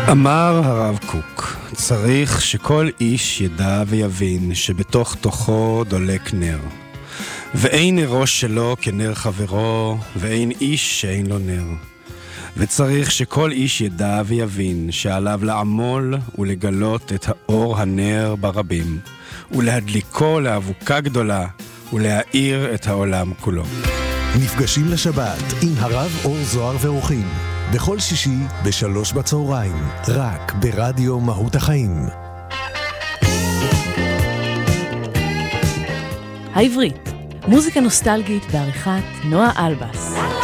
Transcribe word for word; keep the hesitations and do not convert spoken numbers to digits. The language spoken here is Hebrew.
אמר הרב קוק, צריך שכל איש ידע ויבין שבתוך תוכו דולק נר. ואין נרו שלו כנר חברו, ואין איש שאין לו נר. וצריך שכל איש ידע ויבין שעליו לעמול ולגלות את האור הנר ברבים, ולהדליקו לאבוקה גדולה, ולהאיר את העולם כולו. נפגשים לשבת עם הרב אור זוהר ואורחים, בכל שישי בשלוש בצהריים, רק ברדיו מהות החיים. העברית, מוזיקה נוסטלגית בעריכת נועה אלבס.